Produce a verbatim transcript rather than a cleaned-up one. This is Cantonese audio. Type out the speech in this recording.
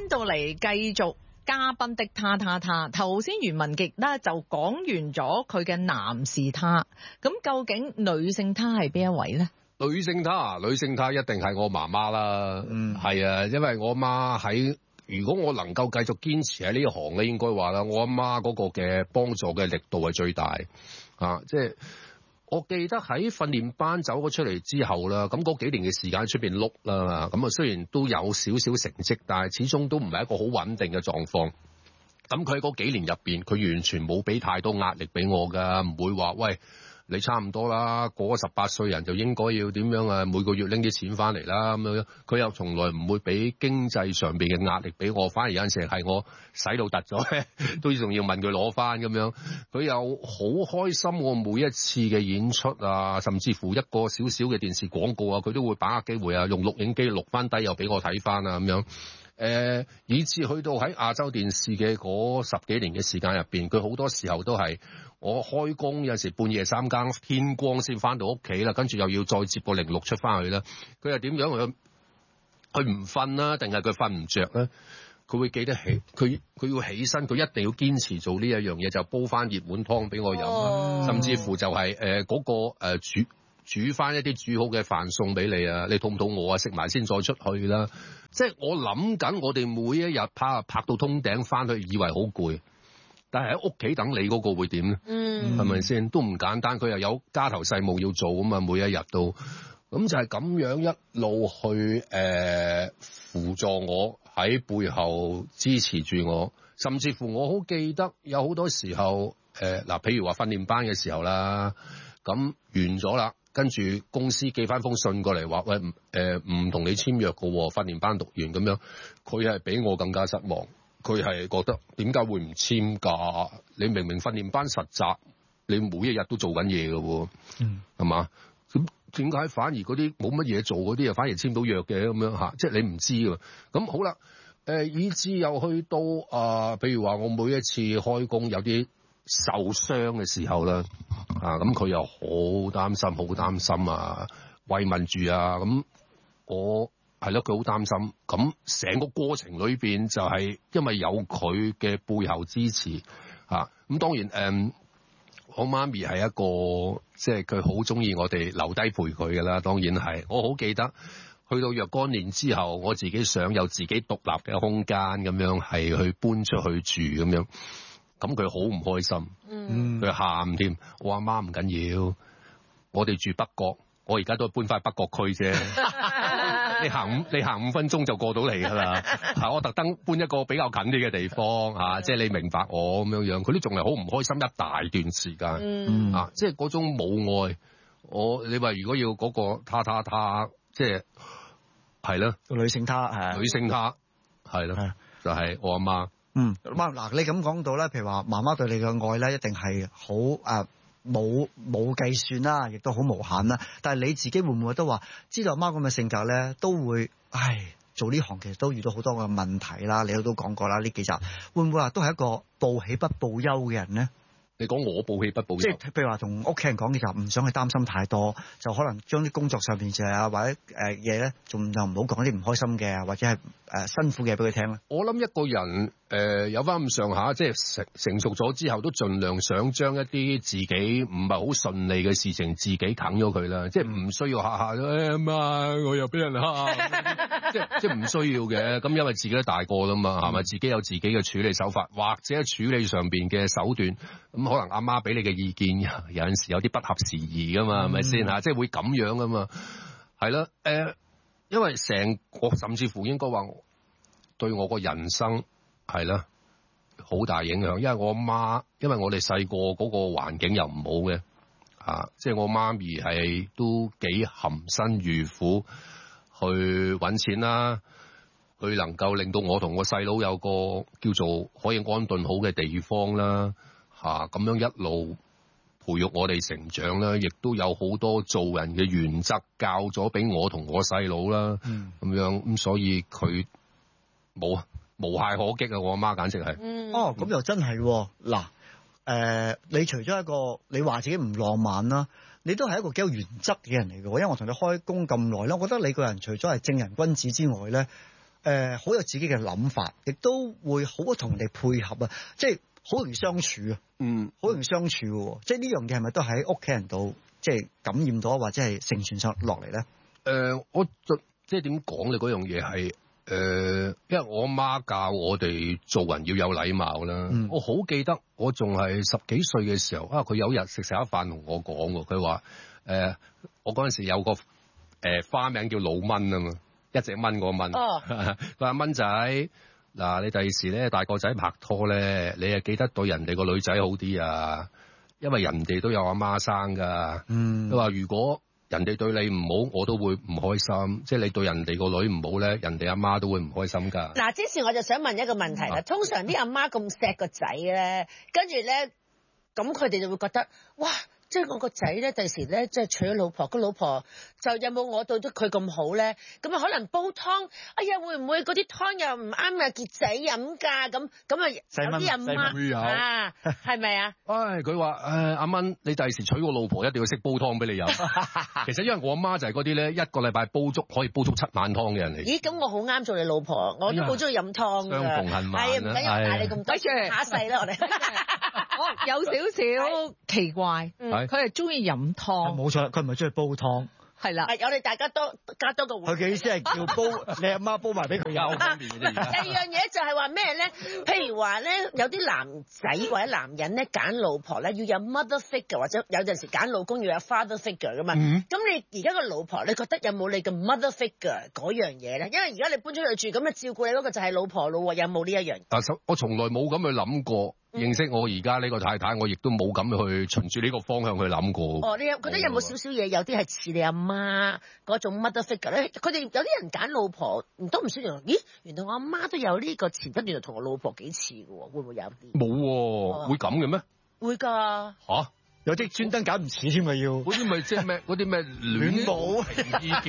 翻到嚟繼續嘉賓的他他他，頭先袁文傑咧就講完咗佢嘅男士他，咁究竟女性他係邊一位咧？ 女性他，女性他一定係我媽媽啦。嗯，係啊，因為我阿媽喺，如果我能夠繼續堅持喺呢一行咧，應該話啦，我阿媽嗰個嘅幫助嘅力度係最大啊！即係我記得喺訓練班走咗出嚟之後啦，咁嗰幾年嘅時間喺出邊碌啦，咁啊雖然都有少少成績，但係始終都唔係一個好穩定嘅狀況。咁佢喺嗰幾年入邊，佢完全冇俾太多壓力俾我㗎，唔會話喂，你差唔多啦，過咗十八歲人就應該要點樣啊？每個月拎啲錢翻嚟啦咁樣。佢又從來唔會俾經濟上邊嘅壓力俾我，反而有陣時係我使到突咗咧，都仲要問佢攞翻咁樣。佢又好開心我每一次嘅演出啊，甚至乎一個少少嘅電視廣告啊，佢都會把握機會啊，用錄影機錄翻低又俾我睇翻啊咁樣。誒、呃，以至去到喺亞洲電視嘅嗰十幾年嘅時間入邊，佢好多時候都係我開工，有時半夜三更天光先翻到屋企啦，跟住又要再接個零六出翻去啦。佢又點樣？佢佢唔瞓啦，定係佢瞓唔着咧？佢會記得起，佢佢要起身，佢一定要堅持做呢一樣嘢，就煲翻熱碗湯俾我飲，哦、甚至乎就係誒嗰個誒、呃、煮煮翻一啲煮好嘅飯送俾你啊！你肚唔肚餓啊？食埋先再出去啦。即係我諗緊，我哋每一日拍拍到通頂翻去，以為好攰，但係喺屋企等你嗰個會點咧？嗯，係咪先？都唔簡單，佢又有家頭細務要做啊嘛，每一日都咁就係咁樣一路去誒、呃、輔助我喺背後支持住我，甚至乎我好記得有好多時候誒嗱、呃，譬如話訓練班嘅時候啦，咁完咗啦。跟住公司寄翻封信過嚟話，喂，誒唔同你簽約嘅喎，訓練班讀完咁樣，佢係比我更加失望。佢係覺得點解會唔簽㗎？你明明訓練班實習，你每一日都做緊嘢嘅喎，嗯，係嘛？咁點解反而嗰啲冇乜嘢做嗰啲又反而簽到約嘅咁樣嚇？即係你唔知㗎。咁好啦，誒以至又去到啊，譬如話我每一次開工有啲受傷嘅時候啦，啊咁佢又好擔心，好擔心啊，慰問住啊，咁我係咯，佢好擔心。咁成個過程裏邊就係因為有佢嘅背後支持啊，咁當然誒、嗯，我媽咪係一個即係佢好中意我哋留低陪佢㗎啦，當然係。我好記得去到若干年之後，我自己想有自己獨立嘅空間咁樣，係去搬出去住咁樣。咁佢好唔開心，佢喊添。我阿媽唔緊要，我哋住北角，我而家都搬翻北角區啫。你行五你行五分鐘就過到嚟噶啦。我特登搬一個比較近啲嘅地方嚇，即係你明白我咁樣樣。佢都仲係好唔開心一大段時間，嗯、啊，即係嗰種母愛。我你話如果要嗰個他他他，即係係咯， 女性他係女性他係咯，就係、是、我阿媽。 嗯，嗱，你咁講到咧，譬如話媽媽對你嘅愛咧，一定係好誒冇冇計算啦，亦都好無限啦。但係你自己會唔會都話知道阿媽咁嘅性格咧，都會唉做呢行其實都遇到好多嘅問題啦。你都講過啦，呢幾集會唔會話都係一個報喜不報憂嘅人咧？ 你講我報喜不報憂，即係譬如話同屋企人講嘅就唔想去擔心太多，就可能將啲工作上邊嘅啊或者誒嘢咧，仲就唔好講啲唔開心嘅，或者係誒、呃、辛苦嘅俾佢聽咧。 我諗一個人誒、呃、有翻咁上下，即係成成熟咗之後，都盡量想將一啲自己唔係好順利嘅事情自己啃咗佢啦，即係唔需要下下誒媽我又俾人蝦，即係即係唔需要嘅。咁因為自己都大個啦嘛，係咪？自己有自己嘅處理手法，或者喺處理上邊嘅手段咁。可能阿媽俾你嘅意見有陣時有啲不合時宜噶嘛，係咪先嚇？即係會咁樣噶嘛，係啦。誒、呃，因為成個甚至乎應該話對我個人生係啦好大影響。因為我阿媽，因為我哋細個嗰個環境又唔好嘅啊，即係我媽咪係都幾含辛茹苦去揾錢啦，佢能夠令到我同我細佬有個叫做可以安頓好嘅地方啦。啊，咁樣一路培育我哋成長啦，亦都有好多做人嘅原則教咗俾我同我細佬啦，咁、嗯、樣咁所以佢冇無懈可擊啊！我阿媽簡直係、 嗯、哦，咁又真係嗱，誒、呃，你除咗一個你話自己唔浪漫啦，你都係一個幾有原則嘅人嚟嘅，因為我同你開工咁耐啦，我覺得你個人除咗係正人君子之外咧。誒、 誒好有自己嘅諗法，亦都會好同人哋配合啊，即係好容易相處啊， 嗯， 好容易相處喎。即係呢樣嘢係咪都喺屋企人度即係感染到，或者係承傳上落嚟咧？ 誒、呃，我即係點講咧？嗰樣嘢係誒，因為我媽教我哋做人要有禮貌啦。嗯、我好記得我仲係十幾歲嘅時候啊，佢有日食食一飯同我講喎，佢話誒，我嗰陣時有個誒、呃、花名叫老蚊啊嘛，一隻蚊個蚊。哦，佢話蚊仔嗱，你第時咧大個仔拍拖咧，你啊記得對人哋個女仔好啲啊，因為人哋都有阿媽生㗎。嗯，佢話如果人哋對你唔好，我都會唔開心。即係你對人哋個女唔好咧，人哋阿媽都會唔開心㗎。 嗱，之前我就想問一個問題啦。通常啲阿媽咁錫個仔咧，跟住咧，咁佢哋就會覺得，哇！即係我個仔咧，第時咧，即係娶咗老婆，個老婆就有冇我對得佢咁好咧？咁啊，可能煲湯，哎呀，會唔會嗰啲湯又唔啱啊傑仔飲㗎？咁咁啊，有啲阿媽啊，係咪啊？ 唉，佢話誒阿蚊，你第時娶個老婆一定要識煲湯俾你飲。其實因為我阿媽就係嗰啲咧，一個禮拜煲足可以煲足七晚湯嘅人嚟。 咦？咁我好啱做你老婆，我都好中意飲湯㗎。 相逢恨晚係唔緊要，嗌你咁多，下一世啦我哋。 我有少少奇怪。佢係中意飲湯， 冇錯，佢唔係中意煲湯。 係啦， 我哋大家多加多個。 佢嘅意思係叫煲，你阿媽煲埋俾佢飲。 第二樣嘢就係話咩咧？譬如話咧，有啲男仔或者男人咧揀老婆咧，要有 mother figure，或者有陣時揀老公要有 father figure 噶嘛。咁、嗯、你而家個老婆，你覺得有冇你嘅 mother figure 嗰樣嘢咧？因為而家你搬出去住，咁啊照顧你嗰個就係老婆咯，有冇呢一樣？ 啊，我從來冇咁去諗過。認識我而家呢個太太，我亦都冇咁去循住呢個方向去諗過。 哦，你有覺得有冇少少嘢？有啲係似你阿媽嗰種 mother figure 咧？佢哋有啲人揀老婆，唔多唔少人，咦？原來我阿媽都有呢個潛質，原來同我老婆幾似嘅喎，會唔會有啲？ 冇喎、啊，哦、會咁嘅咩？ 會㗎。嚇、啊！ 有啲專登揀唔似添啊，要嗰啲咪即係咩？嗰啲咩戀母。